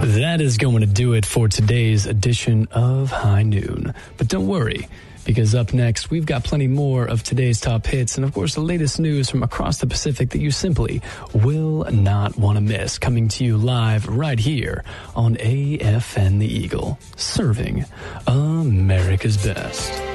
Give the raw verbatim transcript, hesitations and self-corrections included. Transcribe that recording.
That is going to do it for today's edition of High Noon. But don't worry, because up next, we've got plenty more of today's top hits and, of course, the latest news from across the Pacific that you simply will not want to miss. Coming to you live right here on A F N The Eagle, serving America's best.